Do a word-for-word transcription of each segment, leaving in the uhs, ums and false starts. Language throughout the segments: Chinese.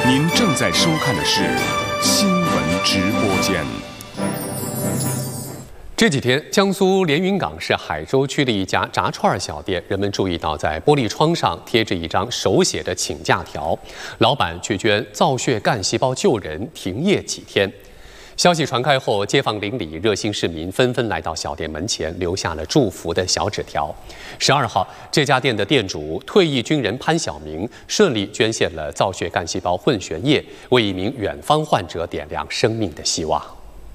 您正在收看的是新闻直播间。 这几天，江苏连云港市海州区的一家炸串小店，人们注意到在玻璃窗上贴着一张手写的请假条，老板却捐造血干细胞救人，停业几天。消息传开后，街坊邻里、热心市民纷纷来到小店门前，留下了祝福的小纸条。十二号，这家店的店主退役军人潘晓明顺利捐献了造血干细胞混血液，为一名远方患者点亮生命的希望。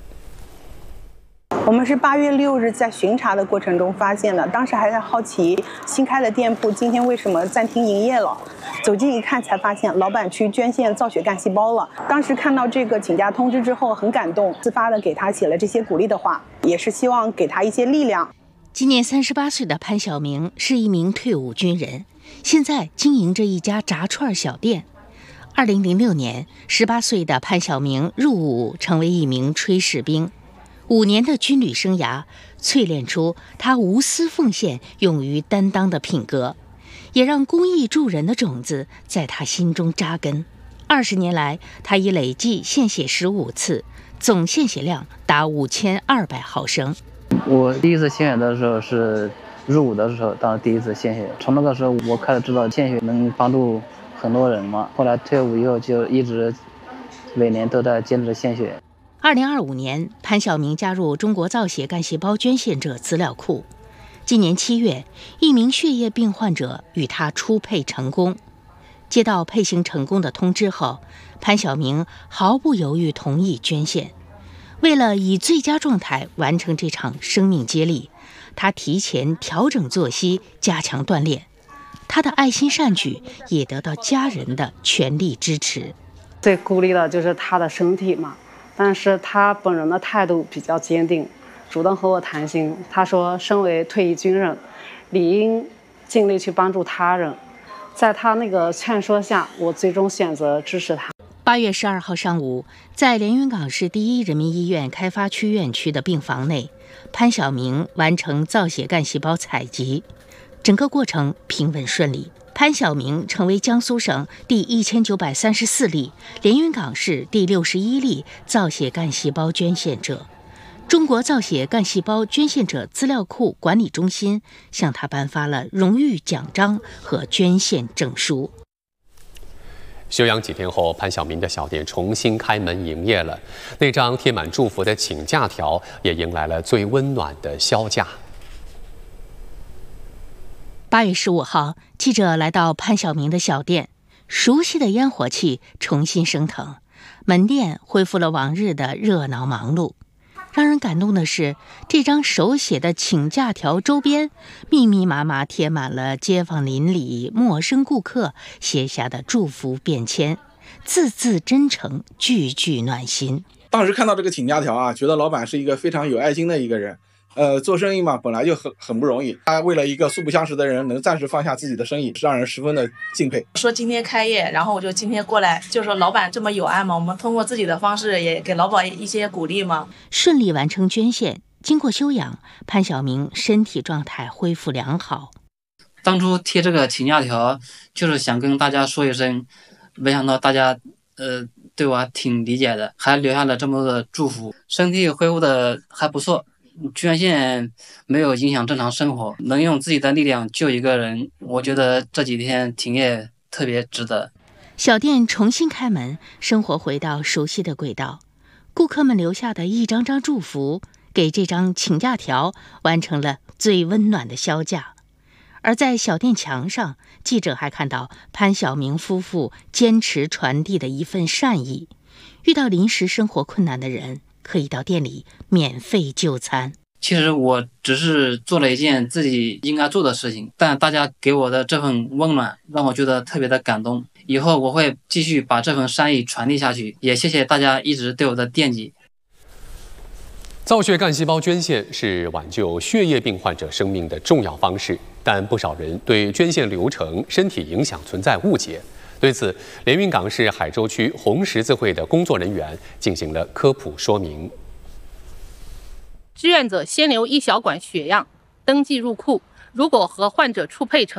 我们是八月六日在巡查的过程中发现的，当时还在好奇新开的店铺今天为什么暂停营业了。走近一看，才发现老板去捐献造血干细胞了。当时看到这个请假通知之后，很感动，自发的给他写了这些鼓励的话，也是希望给他一些力量。 今年三十八岁的潘晓明是一名退伍军人，现在经营着一家炸串小店。二零零六年，十八岁的潘晓明入伍，成为一名炊事兵。五年的军旅生涯淬炼出他无私奉献、勇于担当的品格，也让公益助人的种子在他心中扎根。二十年来，他已累计献血十五次，总献血量达五千二百毫升。 我第一次献血的时候是入伍的时候，当时第一次献血，从那个时候我开始知道献血能帮助很多人嘛。后来退伍以后就一直每年都在坚持献血。 二零二五年，潘晓明加入中国造血干细胞捐献者资料库。今年七月，一名血液病患者与他初配成功。接到配型成功的通知后，潘晓明毫不犹豫同意捐献。为了以最佳状态完成这场生命接力，他提前调整作息，加强锻炼。他的爱心善举也得到家人的全力支持。 最鼓励的就是他的身体嘛。但是他本人的态度比较坚定，主动和我谈心。他说，身为退役军人，理应尽力去帮助他人。在他那个劝说下，我最终选择支持他。 八月十二号上午，在连云港市第一人民医院开发区院区的病房内，潘晓明完成造血干细胞采集，整个过程平稳顺利。潘晓明成为江苏省第一千九百三十四例、连云港市第六十一例造血干细胞捐献者。中国造血干细胞捐献者资料库管理中心向他颁发了荣誉奖章和捐献证书。 休养几天后，潘晓明的小店重新开门营业了。那张贴满祝福的请假条也迎来了最温暖的销假。 八月十五号，记者来到潘晓明的小店，熟悉的烟火气重新升腾，门店恢复了往日的热闹忙碌。让人感动的是，这张手写的请假条周边密密麻麻贴满了街坊邻里、陌生顾客写下的祝福便签，字字真诚，句句暖心。 当时看到这个请假条啊，觉得老板是一个非常有爱心的一个人。呃，做生意嘛，本来就很很不容易。他为了一个素不相识的人，能暂时放下自己的生意，是让人十分的敬佩。 说今天开业，然后我就今天过来，就说老板这么有爱嘛，我们通过自己的方式也给老板一些鼓励嘛。 顺利完成捐献，经过休养，潘晓明身体状态恢复良好。 当初贴这个请假条，就是想跟大家说一声，没想到大家呃对我还挺理解的，还留下了这么多的祝福，身体恢复的还不错。捐献没有影响正常生活，能用自己的力量救一个人，我觉得这几天停业特别值得。 小店重新开门，生活回到熟悉的轨道。顾客们留下的一张张祝福，给这张请假条完成了最温暖的销假。而在小店墙上，记者还看到潘晓明夫妇坚持传递的一份善意。遇到临时生活困难的人，可以到店里免费就餐。 其实我只是做了一件自己应该做的事情，但大家给我的这份温暖让我觉得特别的感动。以后我会继续把这份善意传递下去，也谢谢大家一直对我的惦记。 造血干细胞捐献是挽救血液病患者生命的重要方式，但不少人对捐献流程、身体影响存在误解。对此，连云港市海州区红十字会的工作人员进行了科普说明。 志愿者先留一小管血样，登记入库，如果和患者初配成